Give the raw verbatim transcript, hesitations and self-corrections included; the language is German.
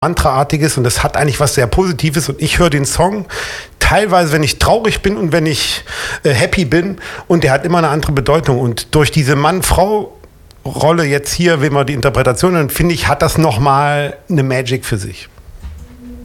Mantraartiges und das hat eigentlich was sehr Positives und ich höre den Song teilweise, wenn ich traurig bin und wenn ich äh, happy bin und der hat immer eine andere Bedeutung und durch diese Mann-Frau-Rolle jetzt hier, wenn man die Interpretation, dann finde ich, hat das nochmal eine Magic für sich.